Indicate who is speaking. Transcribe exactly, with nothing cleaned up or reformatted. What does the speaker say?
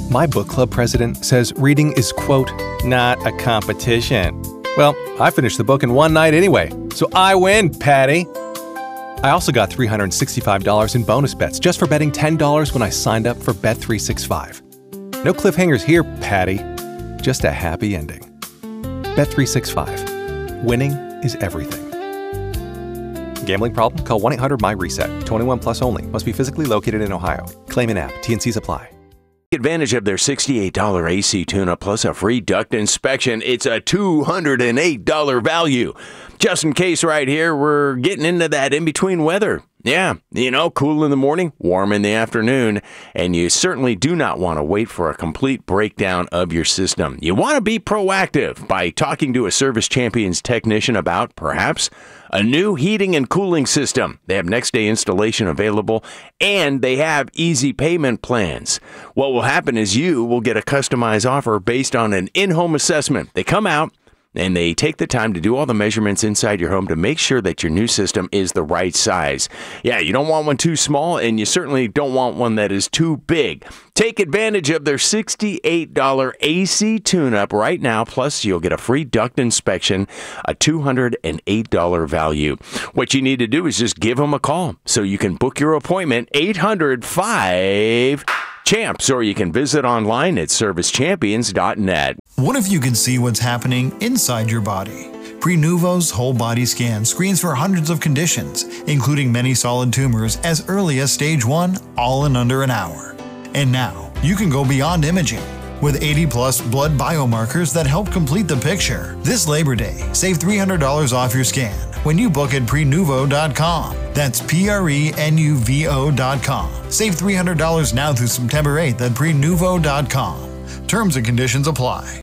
Speaker 1: My book club president says reading is, quote, not a competition. Well, I finished the book in one night anyway, so I win, Patty. I also got three hundred sixty-five dollars in bonus bets just for betting ten dollars when I signed up for Bet three sixty-five. No cliffhangers here, Patty. Just a happy ending. Bet three sixty-five. Winning is everything. Gambling problem? Call one eight hundred M Y reset. twenty-one plus only. Must be physically located in Ohio. Claim in app. T and Cs apply.
Speaker 2: Take advantage of their sixty-eight dollars A C tune-up plus a free duct inspection. It's a two hundred eight dollars value. Just in case right here, we're getting into that in-between weather. Yeah, you know, cool in the morning, warm in the afternoon, and you certainly do not want to wait for a complete breakdown of your system. You want to be proactive by talking to a Service Champions technician about, perhaps, a new heating and cooling system. They have next-day installation available, and they have easy payment plans. What will happen is you will get a customized offer based on an in-home assessment. They come out, and they take the time to do all the measurements inside your home to make sure that your new system is the right size. Yeah, you don't want one too small, and you certainly don't want one that is too big. Take advantage of their sixty-eight dollars A C tune-up right now, plus you'll get a free duct inspection, a two hundred eight dollars value. What you need to do is just give them a call so you can book your appointment, eight hundred five champs, or you can visit online at service champions dot net.
Speaker 3: What if you could see what's happening inside your body? Prenuvo's whole body scan screens for hundreds of conditions, including many solid tumors as early as stage one, all in under an hour. And now, you can go beyond imaging. With eighty plus blood biomarkers that help complete the picture. This Labor Day, save three hundred dollars off your scan when you book at prenuvo dot com. That's P R E N U V O dot com. Save three hundred dollars now through September eighth at prenuvo dot com. Terms and conditions apply.